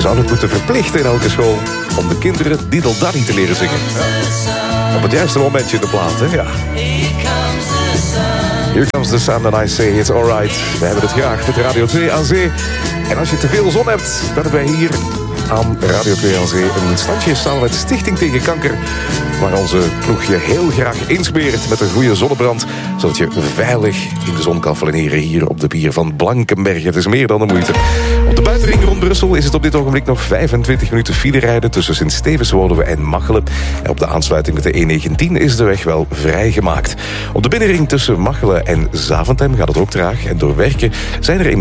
zouden het moeten verplichten in elke school om de kinderen Diddle Daddy te leren zingen. Op het juiste momentje in de plaat, hè? Ja. Here comes the sun and I say it's alright. We hebben het graag met Radio 2 aan zee. En als je te veel zon hebt, dan hebben wij hier aan Radio 2 aan zee een standje samen met Stichting tegen Kanker, waar onze ploeg je heel graag insmeert met een goede zonnebrand, zodat je veilig in de zon kan flaneren hier op de pier van Blankenberge. Het is meer dan de moeite. Op de buitenring rond Brussel is het op dit ogenblik nog 25 minuten file rijden tussen Sint-Stevens-Woluwe en Machelen. En op de aansluiting met de E19 is de weg wel vrijgemaakt. Op de binnenring tussen Machelen en Zaventem gaat het ook traag. En door werken zijn er in